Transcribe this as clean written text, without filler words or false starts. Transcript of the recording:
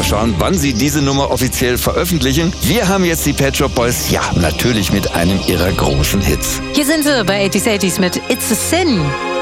schauen, wann sie diese Nummer offiziell veröffentlichen. Wir haben jetzt die Pet Shop Boys, ja, natürlich mit einem ihrer großen Hits. Hier sind sie bei 80s mit It's a Sin.